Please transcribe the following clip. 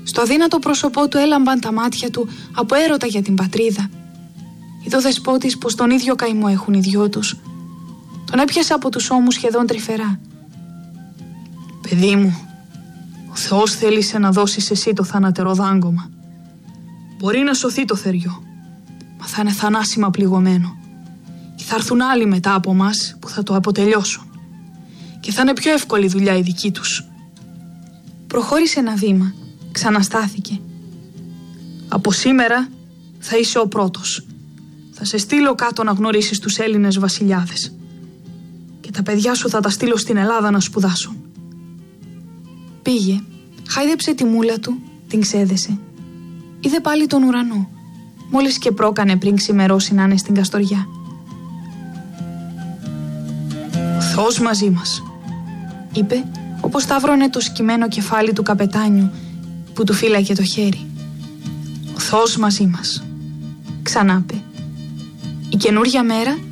Στο αδύνατο πρόσωπό του έλαμπαν τα μάτια του από έρωτα για την πατρίδα. Είδε ο δεσπότης πως τον ίδιο καημό έχουν οι δυο τους. Τον έπιασε από τους ώμους σχεδόν τρυφερά. «Παιδί μου, ο Θεός θέλησε να δώσεις εσύ το θανατερό δάγκωμα. Μπορεί να σωθεί το θεριό, μα θα είναι θανάσιμα πληγωμένο. Και θα έρθουν άλλοι μετά από μας που θα το αποτελειώσουν. Και θα είναι πιο εύκολη δουλειά η δική τους». Προχώρησε ένα βήμα, ξαναστάθηκε. «Από σήμερα θα είσαι ο πρώτος. Θα σε στείλω κάτω να γνωρίσεις τους Έλληνες βασιλιάδες. Και τα παιδιά σου θα τα στείλω στην Ελλάδα να σπουδάσουν». Πήγε, χάιδεψε τη μούλα του, την ξέδεσε. Είδε πάλι τον ουρανό, μόλις και πρόκανε πριν ξημερώσει να είναι στην Καστοριά. «Ο Θεός μαζί μας», είπε, όπως σταύρωνε το σκυμμένο κεφάλι του καπετάνιου που του φύλαγε το χέρι. «Ο Θεός μαζί μας», ξανάπε. Η καινούρια μέρα